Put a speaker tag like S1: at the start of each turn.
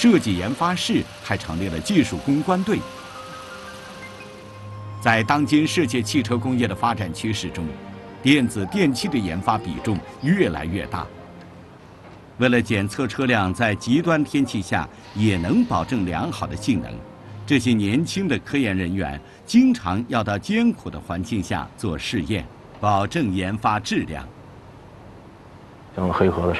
S1: 设计研发室还成立了技术攻关队。在当今世界汽车工业的发展趋势中，电子电器的研发比重越来越大。为了检测车辆在极端天气下也能保证良好的性能，这些年轻的科研人员经常要到艰苦的环境下做试验，保证研发质量。
S2: 像黑河的